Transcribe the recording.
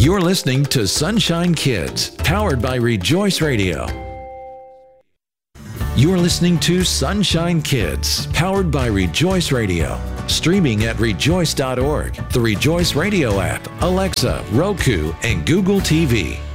You're listening to Sunshine Kids, powered by Rejoice Radio. You're listening to Sunshine Kids, powered by Rejoice Radio. Streaming at rejoice.org, the Rejoice Radio app, Alexa, Roku, and Google TV.